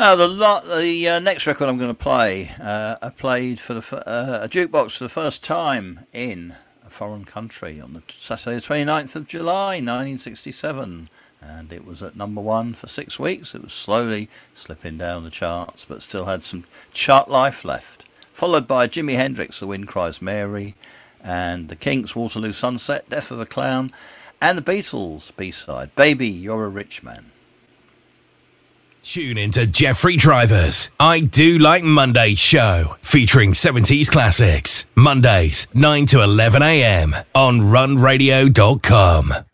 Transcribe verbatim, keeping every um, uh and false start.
Uh, the lot, the uh, next record I'm going to play, uh, I played for the f- uh, a jukebox for the first time in a foreign country on the Saturday, the twenty-ninth of July, nineteen sixty-seven, and it was at number one for six weeks. It was slowly slipping down the charts, but still had some chart life left. Followed by Jimi Hendrix, The Wind Cries Mary, and the Kinks, Waterloo Sunset, Death of a Clown, and the Beatles B-side, Baby, You're a Rich Man. Tune into Jeffrey Driver's I Do Like Mondays show, featuring seventies classics. Mondays, nine to eleven a.m. on run radio dot com.